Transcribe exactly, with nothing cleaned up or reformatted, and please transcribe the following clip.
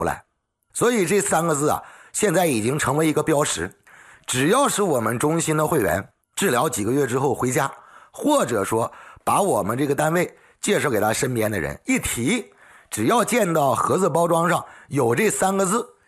来。所以这三个字啊，现在已经成为一个标识。只要是我们中心的会员治疗几个月之后回家，或者说把我们这个单位介绍给他身边的人，一提只要见到盒子包装上有这三个字，